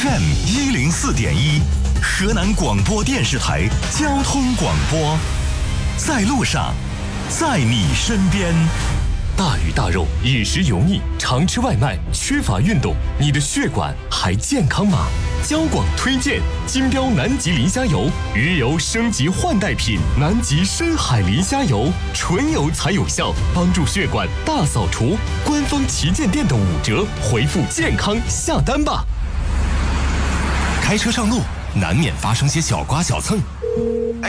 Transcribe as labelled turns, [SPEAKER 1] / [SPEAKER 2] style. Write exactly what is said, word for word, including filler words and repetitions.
[SPEAKER 1] F M 一零四点一，河南广播电视台交通广播，在路上，在你身边。
[SPEAKER 2] 大鱼大肉，饮食油腻，常吃外卖，缺乏运动，你的血管还健康吗？交广推荐金标南极磷虾油，鱼油升级换代品，南极深海磷虾油，纯油才有效，帮助血管大扫除。官方旗舰店的五折，回复健康下单吧。
[SPEAKER 1] 开车上路难免发生些小刮小蹭。